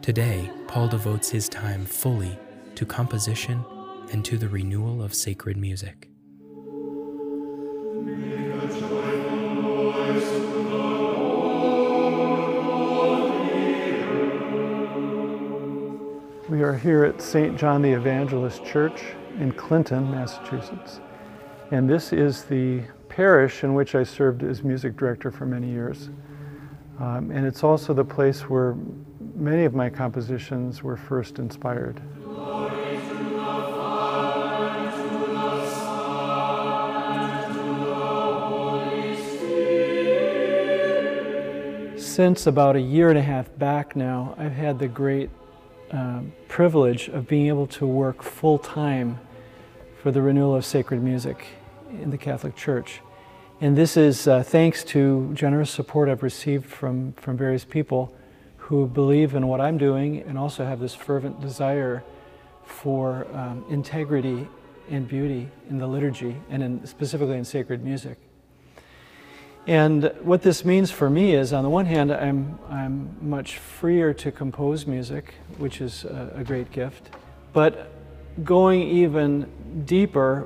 Today, Paul devotes his time fully to composition and to the renewal of sacred music. We are here at St. John the Evangelist Church in Clinton, Massachusetts. And this is the parish in which I served as music director for many years. And it's also the place where many of my compositions were first inspired. Since about a year and a half back now, I've had the great privilege of being able to work full-time for the renewal of sacred music in the Catholic Church. And this is thanks to generous support I've received from various people who believe in what I'm doing and also have this fervent desire for integrity and beauty in the liturgy and specifically in sacred music. And what this means for me is, on the one hand, I'm much freer to compose music, which is a great gift. But going even deeper,